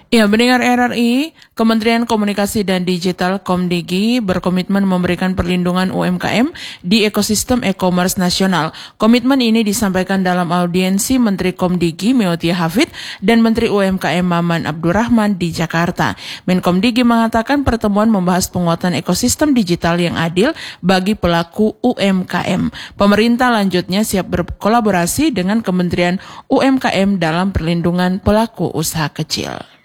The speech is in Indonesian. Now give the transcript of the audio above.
Ya, pendengar RRI, Kementerian Komunikasi dan Digital Komdigi berkomitmen memberikan perlindungan UMKM di ekosistem e-commerce nasional. Komitmen ini disampaikan dalam audiensi Menteri Komdigi Meotia Hafid dan Menteri UMKM Maman Abdurrahman di Jakarta. Menkomdigi mengatakan pertemuan membahas penguatan ekosistem digital yang adil bagi pelaku UMKM. Pemerintah lanjutnya siap berkolaborasi dengan Kementerian UMKM dalam perlindungan pelaku usaha kecil.